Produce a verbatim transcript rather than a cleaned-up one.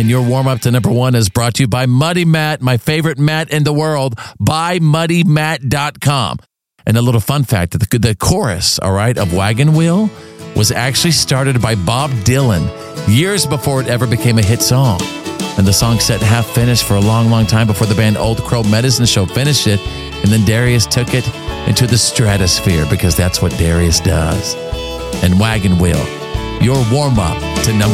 And your warm-up to number one is brought to you by Muddy Matt, my favorite mat in the world, buy muddy mat dot com. And a little fun fact, the, the chorus, all right, of Wagon Wheel was actually started by Bob Dylan years before it ever became a hit song. And the song sat half-finished for a long, long time before the band Old Crow Medicine Show finished it. And then Darius took it into the stratosphere because that's what Darius does. And Wagon Wheel, your warm-up to number